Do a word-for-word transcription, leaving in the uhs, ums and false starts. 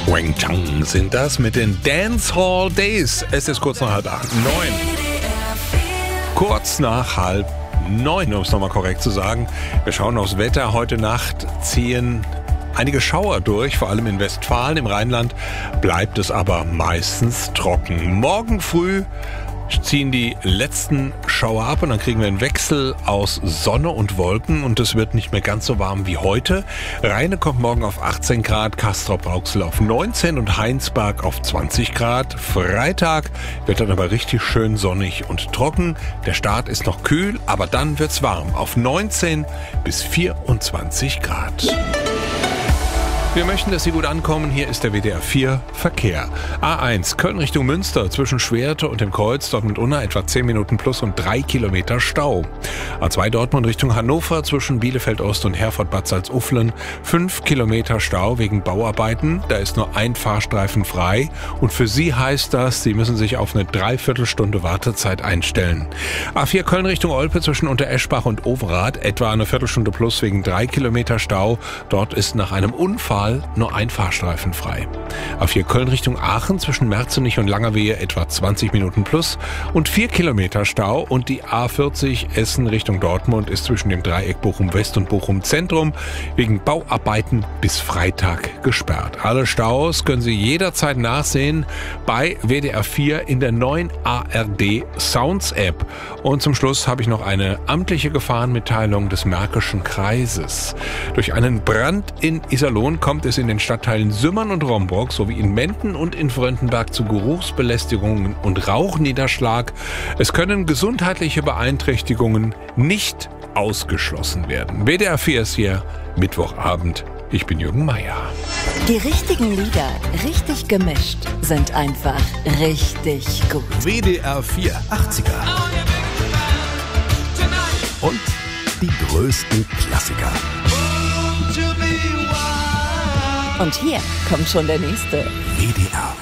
Wang Chang sind das mit den Dancehall Days. Es ist kurz nach halb acht, neun. Kurz nach halb neun, um es nochmal korrekt zu sagen. Wir schauen aufs Wetter. Heute Nacht ziehen einige Schauer durch, vor allem in Westfalen. Im Rheinland bleibt es aber meistens trocken. Morgen früh ziehen die letzten Schauer ab und dann kriegen wir einen Wechsel aus Sonne und Wolken und es wird nicht mehr ganz so warm wie heute. Rheine kommt morgen auf achtzehn Grad, Castrop-Rauxel auf neunzehn und Heinsberg auf zwanzig Grad. Freitag wird dann aber richtig schön sonnig und trocken. Der Start ist noch kühl, aber dann wird's warm auf neunzehn bis vierundzwanzig Grad. Wir möchten, dass Sie gut ankommen. Hier ist der W D R vier Verkehr. A eins Köln Richtung Münster zwischen Schwerte und dem Kreuz, dort mit Unna etwa zehn Minuten plus und drei Kilometer Stau. A zwei Dortmund Richtung Hannover zwischen Bielefeld Ost und Herford-Bad Salzuflen fünf Kilometer Stau wegen Bauarbeiten. Da ist nur ein Fahrstreifen frei und für Sie heißt das, Sie müssen sich auf eine Dreiviertelstunde Wartezeit einstellen. A vier Köln Richtung Olpe zwischen Untereschbach und Overath etwa eine Viertelstunde plus wegen drei Kilometer Stau. Dort ist nach einem Unfall nur ein Fahrstreifen frei. A vier Köln Richtung Aachen zwischen Merzenich und Langerwehe etwa zwanzig Minuten plus und vier Kilometer Stau und die A vierzig Essen Richtung Dortmund ist zwischen dem Dreieck Bochum West und Bochum Zentrum wegen Bauarbeiten bis Freitag gesperrt. Alle Staus können Sie jederzeit nachsehen bei W D R vier in der neuen A R D Sounds App. Und zum Schluss habe ich noch eine amtliche Gefahrenmitteilung des Märkischen Kreises. Durch einen Brand in Iserlohn kommt kommt es in den Stadtteilen Sümmern und Romburg sowie in Menden und in Fröndenberg zu Geruchsbelästigungen und Rauchniederschlag. Es können gesundheitliche Beeinträchtigungen nicht ausgeschlossen werden. W D R vier ist hier, Mittwochabend. Ich bin Jürgen Meier. Die richtigen Lieder, richtig gemischt, sind einfach richtig gut. W D R vier achtziger. Und die größten Klassiker. Und hier kommt schon der nächste. W D R